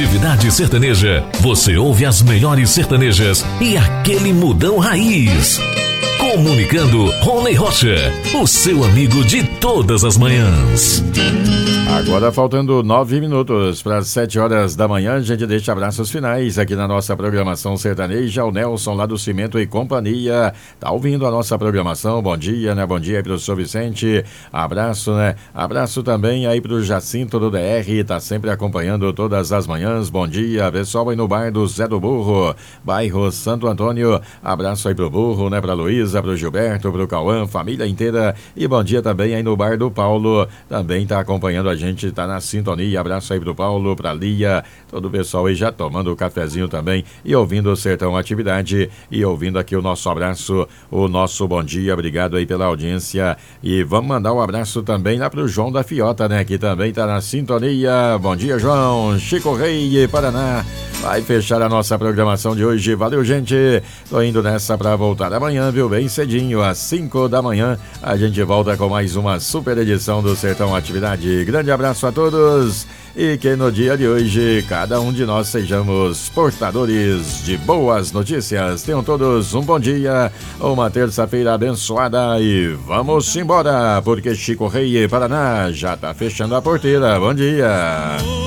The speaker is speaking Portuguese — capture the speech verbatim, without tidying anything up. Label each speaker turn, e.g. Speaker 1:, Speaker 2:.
Speaker 1: Atividade Sertaneja. Você ouve as melhores sertanejas e aquele mudão raiz. Comunicando Rony Rocha, o seu amigo de todas as manhãs.
Speaker 2: Agora faltando nove minutos para as sete horas da manhã, a gente deixa abraços finais aqui na nossa programação sertaneja. O Nelson lá do Cimento e Companhia tá ouvindo a nossa programação. Bom dia, né? Bom dia aí pro senhor Vicente. Abraço, né? Abraço também aí pro Jacinto do D R, tá sempre acompanhando todas as manhãs. Bom dia, pessoal aí no bar do Zé do Burro, bairro Santo Antônio. Abraço aí pro Burro, né? Pra Luísa, pro Gilberto, pro Cauã, família inteira. E bom dia também aí no bar do Paulo, também tá acompanhando a gente, tá na sintonia. Abraço aí pro Paulo, pra Lia, todo o pessoal aí já tomando o cafezinho também e ouvindo o Sertão Atividade e ouvindo aqui o nosso abraço, o nosso bom dia. Obrigado aí pela audiência e vamos mandar um abraço também lá pro João da Fiota, né, que também tá na sintonia. Bom dia, João. Chico Rei, Paraná, vai fechar a nossa programação de hoje. Valeu, gente. Tô indo nessa pra voltar amanhã, viu? Bem cedinho, às cinco da manhã, a gente volta com mais uma super edição do Sertão Atividade. Grande abraço a todos e que no dia de hoje cada um de nós sejamos portadores de boas notícias. Tenham todos um bom dia, uma terça-feira abençoada e vamos embora, porque Chico Rei, Paraná, já tá fechando a porteira. Bom dia.